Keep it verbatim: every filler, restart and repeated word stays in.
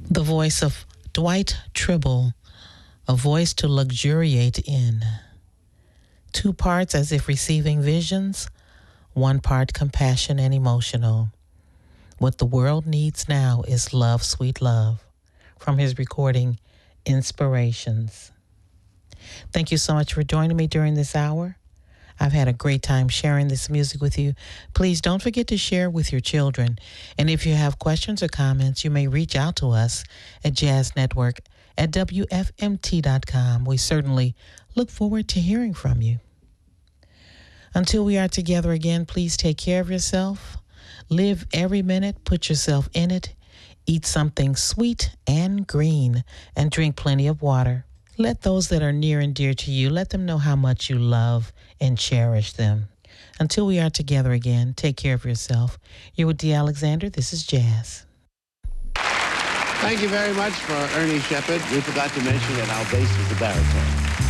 The voice of Dwight Tribble, a voice to luxuriate in. Two parts as if receiving visions, one part compassion and emotional. What the world needs now is love, sweet love, from his recording, Inspirations. Thank you so much for joining me during this hour. I've had a great time sharing this music with you. Please don't forget to share with your children. And if you have questions or comments, you may reach out to us at Jazz Network at W F M T dot com. We certainly look forward to hearing from you. Until we are together again, please take care of yourself. Live every minute, put yourself in it. Eat something sweet and green, and drink plenty of water. Let those that are near and dear to you, let them know how much you love and cherish them. Until we are together again, take care of yourself. You're with Dee Alexander. This is Jazz. Thank you very much for Ernie Shepherd. We forgot to mention that our bass is the baritone.